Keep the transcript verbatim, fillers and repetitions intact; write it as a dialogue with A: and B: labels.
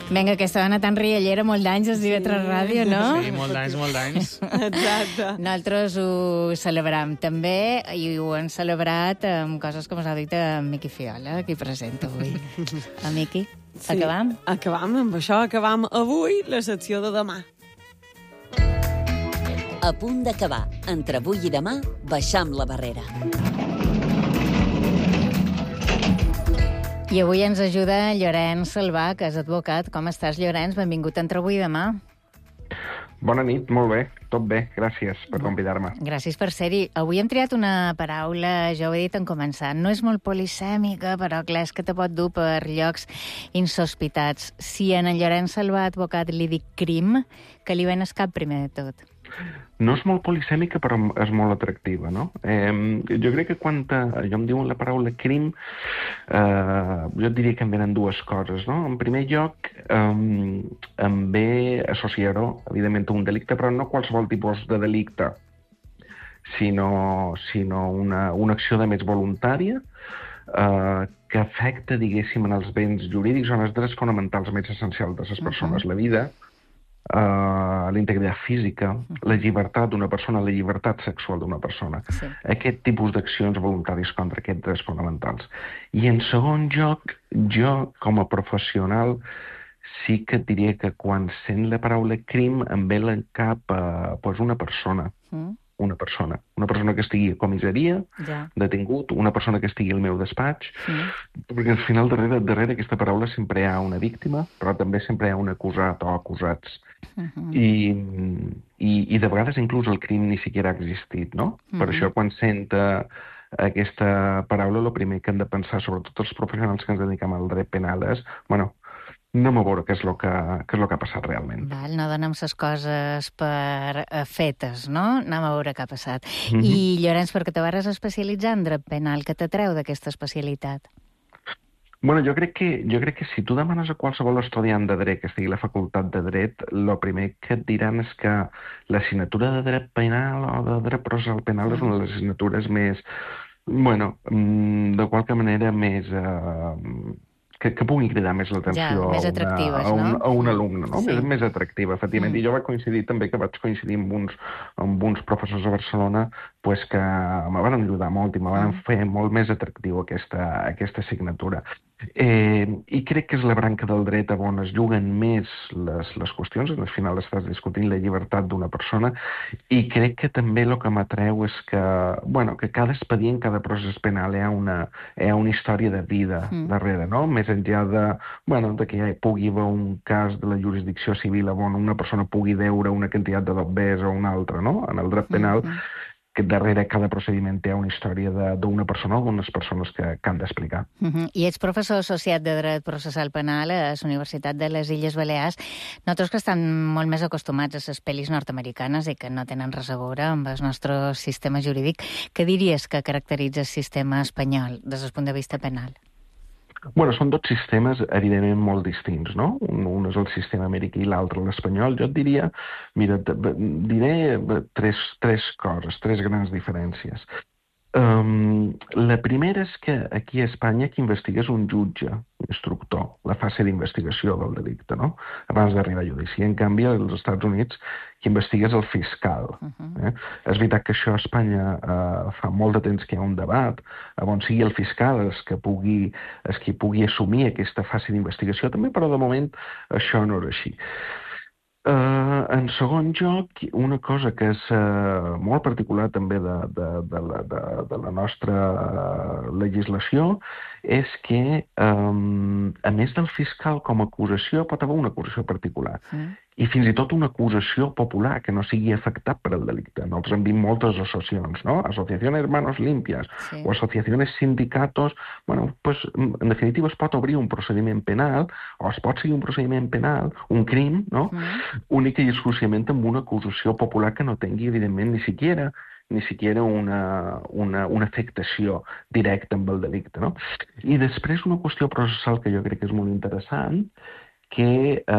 A: Vinga, aquesta dona tan riallera, molt d'anys, es diu a tres Ràdio, no?
B: Sí, molt d'anys, molt d'anys.
C: Exacte.
A: Nosaltres ho celebrem també, i ho hem celebrat amb coses com us ha dit en Miqui Fiola, aquí present avui. A Miqui,
C: Sí,
A: acabam?
C: Acabam, amb això acabam avui la secció de demà.
D: A punt d'acabar. Entre avui i demà, baixam la barrera.
A: I avui ens ajuda Llorenç Salvà, que és advocat. Com estàs, Llorenç? Benvingut a Entre avui i demà.
E: Bona nit, molt bé, tot bé, gràcies per convidar-me.
A: Gràcies per ser-hi. Avui hem triat una paraula, ja ho he dit en començar, no és molt polisèmica, però clar, és que te pot dur per llocs insospitats. Si en en Llorenç Salvà, advocat, li dic crim, que li ven al cap primer de tot?
E: No és molt polisèmica, però és molt atractiva, no? Eh, jo crec que quan te, jo em diuen la paraula crim, eh, jo et diria que em venen dues coses, no? En primer lloc, eh, em ve associar-ho, evidentment, a un delicte, però no qualsevol tipus de delicte, sinó, sinó una, una acció de més voluntària, eh, que afecta, diguéssim, en els béns jurídics o en els drets fonamentals més essencials de les persones, uh-huh. la vida, Uh, la integritat física, la llibertat d'una persona, la llibertat sexual d'una persona. Sí. Aquest tipus d'accions voluntàries contra aquests drets fonamentals. I en segon lloc, jo, com a professional, sí que et diria que quan sent la paraula crim em ve al cap uh, pues una persona. Mm. Una persona. Una persona que estigui a comissaria, ja. detingut, una persona que estigui al meu despatx, mm. perquè al final darrere, darrere aquesta paraula sempre hi ha una víctima, però també sempre hi ha un acusat o acusats. Uh-huh. I, i, i de vegades inclús el crim ni siquiera ha existit, no? Uh-huh. Per això quan senta aquesta paraula, el primer que hem de pensar, sobretot els professionals que ens dediquem al dret penal, és, bueno, anem a veure què és el que, què és el que ha passat realment.
A: Val, no donem les coses per uh, fetes, no? Anem a veure què ha passat. Uh-huh. I, Llorenç, perquè te vas especialitzar en dret penal, què t'atreu d'aquesta especialitat?
E: Bueno, jo crec, que, jo crec que si tu demanes a qualsevol estudiant de dret que estigui a la facultat de dret, el primer que et diran és que l'assignatura de dret penal o de dret processal penal és una de les assignatures més, bueno, de qualque manera més... Uh, que, que pugui cridar més l'atenció
A: ja, a,
E: a, un,
A: no?
E: a un alumne, no? Sí. Més, més atractiva, efectivament. Mm. I jo vaig coincidir també que vaig coincidir amb uns, amb uns professors a Barcelona pues, que me van ajudar molt i me van mm. fer molt més atractiu aquesta, aquesta assignatura. Eh, I crec que és la branca del dret on es juguen més les, les qüestions, al final estàs discutint la llibertat d'una persona, i crec que també el que m'atreu és que, bueno, que cada expedient, cada procés penal hi ha una, hi ha una història de vida mm. darrere, no? Més enllà de, bueno, de que ja hi pugui haver un cas de la jurisdicció civil on una persona pugui deure una quantitat de dobbers o una altra, no? En el dret penal, mm-hmm. que darrere cada procediment hi ha una història d'una persona o d'unes persones que, que han d'explicar.
A: Uh-huh. I ets professor associat de dret processal penal a la Universitat de les Illes Balears. Nosaltres que estan molt més acostumats a les pel·lis nord-americanes i que no tenen res a veure amb el nostre sistema jurídic, què diries que caracteritza el sistema espanyol des del punt de vista penal?
E: Bueno, són dos sistemes, evidentment, molt distints, no? Un, un és el sistema americà i l'altre l'espanyol. Jo et diria, mira, diré tres, tres coses, tres grans diferències. Um, la primera és que aquí a Espanya qui investiga és un jutge, instructor, la fase d'investigació del delicte, no? Abans d'arribar a judici. En canvi, als Estats Units qui investiga és el fiscal. Uh-huh. eh? És veritat que això a Espanya eh, fa molt de temps que hi ha un debat, on sigui el fiscal és que pugui, és qui pugui assumir aquesta fase d'investigació també, però de moment això no és així. Uh, en segon lloc, una cosa que és uh, molt particular també de, de, de, la, de, de la nostra uh, legislació és que, um, a més del fiscal com a acusació, pot haver una acusació particular. Mm. I fins i tot una acusació popular que no sigui afectat per el delicte. Nosaltres hem dit moltes associacions, no? Asociaciones Manos Limpias, sí. o asociaciones sindicatos. Bueno, pues, en definitiva, es pot obrir un procediment penal, o es pot seguir un procediment penal, un crim, no? Mm. Únic i exclusivament amb una acusació popular que no tingui, evidentment, ni siquiera ni siquiera una, una, una afectació directa amb el delicte, no? I després una qüestió processal que jo crec que és molt interessant, que eh,